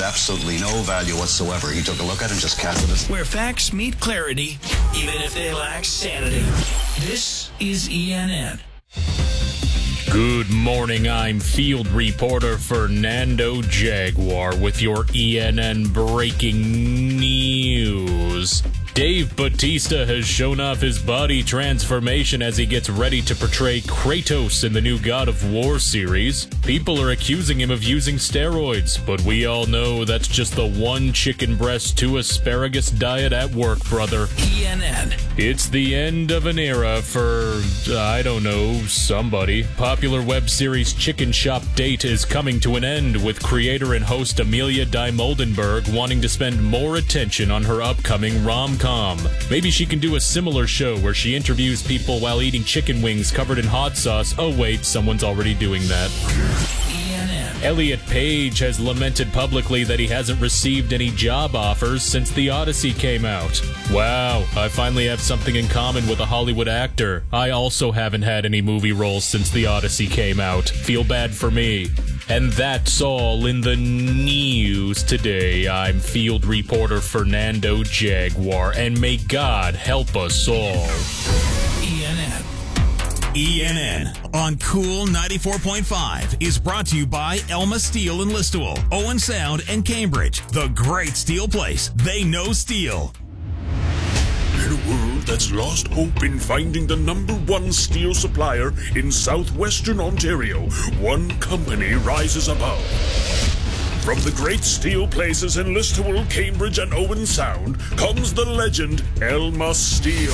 absolutely no value whatsoever. He took a look at it and just casted it. Where facts meet clarity, even if they lack sanity. This is ENN. Good morning, I'm field reporter Fernando Jaguar with your ENN breaking news. Dave Bautista has shown off his body transformation as he gets ready to portray Kratos in the new God of War series. People are accusing him of using steroids, but we all know that's just the one chicken breast, two asparagus diet at work, brother. ENN. It's the end of an era for, I don't know, somebody. Popular web series Chicken Shop Date is coming to an end, with creator and host Amelia Dimoldenberg wanting to spend more attention on her upcoming rom-com. Maybe she can do a similar show where she interviews people while eating chicken wings covered in hot sauce. Oh wait, someone's already doing that. ENN. Elliot Page has lamented publicly that he hasn't received any job offers since The Odyssey came out. Wow, I finally have something in common with a Hollywood actor. I also haven't had any movie roles since The Odyssey came out. Feel bad for me. And that's all in the news today. I'm field reporter Fernando Jaguar, and may God help us all. ENN. ENN on Cool 94.5 is brought to you by Elma Steel in Listowel, Owen Sound, and Cambridge. The great steel place. They know steel. In a world that's lost hope in finding the number one steel supplier in southwestern Ontario, one company rises above. From the great steel places in Listowel, Cambridge, and Owen Sound comes the legend Elma Steel.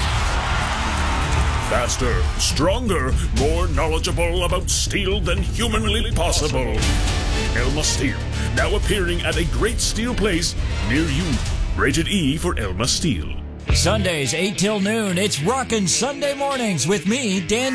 Faster, stronger, more knowledgeable about steel than humanly possible. Elma Steel, now appearing at a great steel place near you. Rated E for Elma Steel. Sundays, 8 till noon, it's Rockin' Sunday Mornings with me, Dan